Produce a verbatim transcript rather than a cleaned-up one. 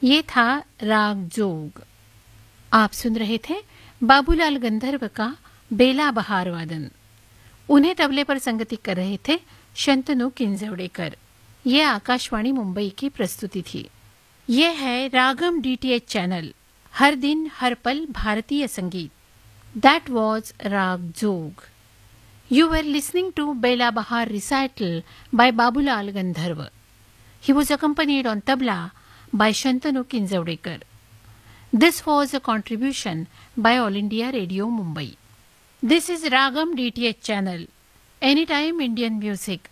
ये था राग जोग। आप सुन रहे थे बाबूलाल गंधर्व का बेला बहार वादन। उन्हें तबले पर संगति कर रहे थे शंतनु किंजवड़ेकर। ये आकाशवाणी मुंबई की प्रस्तुति थी। ये है रागम डीटीएच चैनल, हर दिन हर पल भारतीय संगीत। दैट वॉज राग जोग। You were listening to Bela Bahar recital by Babulal Gandharva. He was accompanied on tabla by Shantanu Kinjavdekar. This was a contribution by All India Radio Mumbai. This is Ragam D T H channel, Anytime Indian Music.